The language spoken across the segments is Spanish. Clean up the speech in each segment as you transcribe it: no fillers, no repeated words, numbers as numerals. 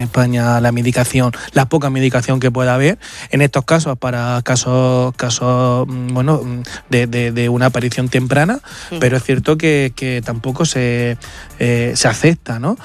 España la medicación, la poca medicación que pueda haber en estos casos, para casos bueno, de una aparición temprana, pero es cierto que tampoco se acepta, ¿no?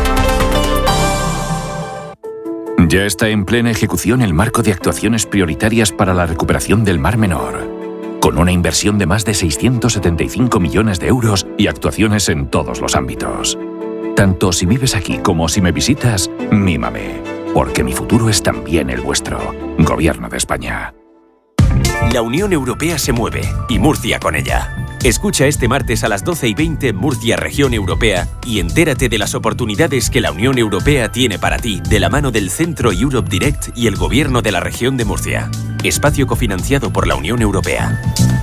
Ya está en plena ejecución el marco de actuaciones prioritarias para la recuperación del Mar Menor, con una inversión de más de 675 millones de euros y actuaciones en todos los ámbitos. Tanto si vives aquí como si me visitas, mímame, porque mi futuro es también el vuestro. Gobierno de España. La Unión Europea se mueve, y Murcia con ella. Escucha este martes a las 12:20 Murcia Región Europea y entérate de las oportunidades que la Unión Europea tiene para ti, de la mano del Centro Europe Direct y el Gobierno de la Región de Murcia. Espacio cofinanciado por la Unión Europea.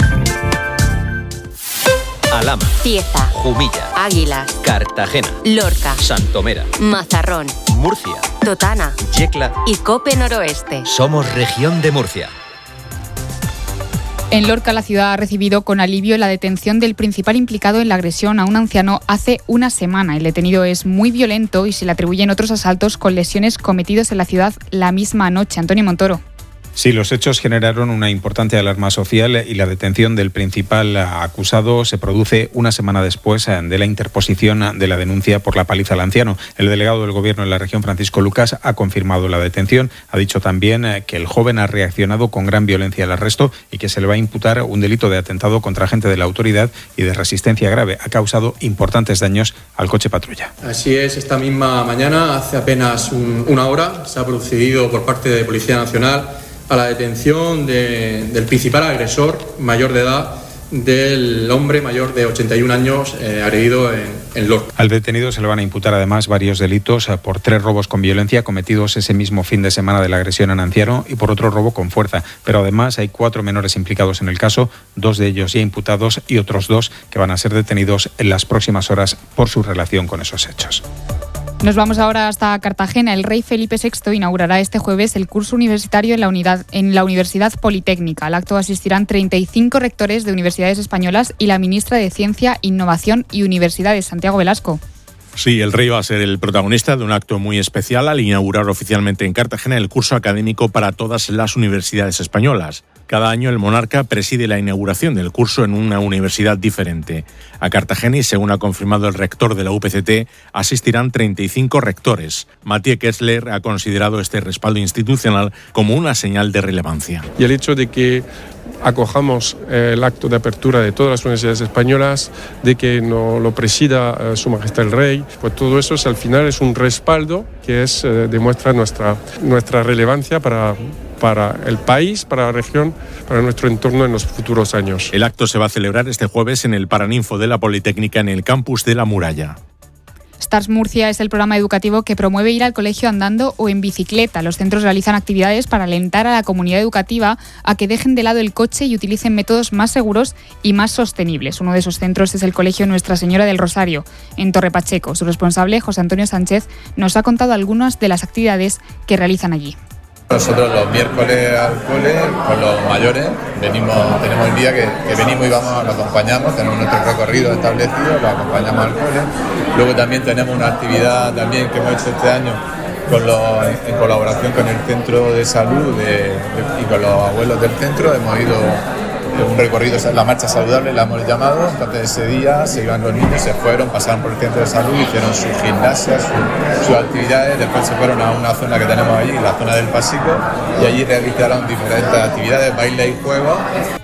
Alhama, Cieza, Jumilla, Águilas, Cartagena, Lorca, Santomera, Mazarrón, Murcia, Totana, Yecla y Cope Noroeste. Somos Región de Murcia. En Lorca, la ciudad ha recibido con alivio la detención del principal implicado en la agresión a un anciano hace una semana. El detenido es muy violento y se le atribuyen otros asaltos con lesiones cometidos en la ciudad la misma noche. Antonio Montoro. Sí, los hechos generaron una importante alarma social y la detención del principal acusado se produce una semana después de la interposición de la denuncia por la paliza al anciano. El delegado del Gobierno en la región, Francisco Lucas, ha confirmado la detención. Ha dicho también que el joven ha reaccionado con gran violencia al arresto y que se le va a imputar un delito de atentado contra agente de la autoridad y de resistencia grave. Ha causado importantes daños al coche patrulla. Así es, esta misma mañana, hace apenas una hora, se ha procedido por parte de Policía Nacional a la detención del principal agresor mayor de edad, del hombre mayor de 81 años agredido en Lorca. Al detenido se le van a imputar además varios delitos por 3 robos con violencia cometidos ese mismo fin de semana de la agresión a un anciano y por otro robo con fuerza. Pero además hay 4 menores implicados en el caso, 2 de ellos ya imputados y otros 2 que van a ser detenidos en las próximas horas por su relación con esos hechos. Nos vamos ahora hasta Cartagena. El rey Felipe VI inaugurará este jueves el curso universitario en la Universidad Politécnica. Al acto asistirán 35 rectores de universidades españolas y la ministra de Ciencia, Innovación y Universidades, Santiago Velasco. Sí, el rey va a ser el protagonista de un acto muy especial al inaugurar oficialmente en Cartagena el curso académico para todas las universidades españolas. Cada año el monarca preside la inauguración del curso en una universidad diferente. A Cartagena, y según ha confirmado el rector de la UPCT, asistirán 35 rectores. Mathieu Kessler ha considerado este respaldo institucional como una señal de relevancia. Y el hecho de que acojamos el acto de apertura de todas las universidades españolas, de que no lo presida Su Majestad el Rey, pues todo eso al final es un respaldo que demuestra nuestra relevancia para el país, para la región, para nuestro entorno en los futuros años. El acto se va a celebrar este jueves en el Paraninfo de la Politécnica en el campus de La Muralla. Stars Murcia es el programa educativo que promueve ir al colegio andando o en bicicleta. Los centros realizan actividades para alentar a la comunidad educativa a que dejen de lado el coche y utilicen métodos más seguros y más sostenibles. Uno de esos centros es el Colegio Nuestra Señora del Rosario, en Torre Pacheco. Su responsable, José Antonio Sánchez, nos ha contado algunas de las actividades que realizan allí. Nosotros los miércoles al cole con los mayores tenemos el día que venimos y vamos, los acompañamos, tenemos nuestro recorrido establecido, los acompañamos al cole. Luego también tenemos una actividad también que hemos hecho este año en colaboración con el centro de salud y con los abuelos del centro. Hemos ido un recorrido, la marcha saludable la hemos llamado. Entonces ese día se iban los niños, se fueron, pasaron por el centro de salud, hicieron sus gimnasias, sus actividades, después se fueron a una zona que tenemos allí, la zona del Pasico, y allí realizaron diferentes actividades, baile y juegos.